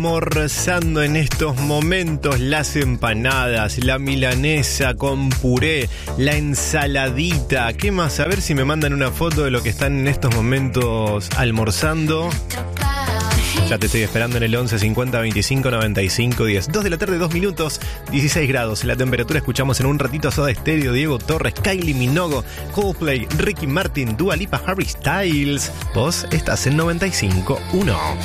Almorzando en estos momentos las empanadas, la milanesa con puré, la ensaladita. ¿Qué más? A ver si me mandan una foto de lo que están en estos momentos almorzando. Ya te estoy esperando en el 11 50 25 95 10. 2 de la tarde, 2 minutos, 16 grados. La temperatura. Escuchamos en un ratito a Soda Stereo, Diego Torres, Kylie Minogue, Coldplay, Ricky Martin, Dua Lipa, Harry Styles. Vos estás en 95.1.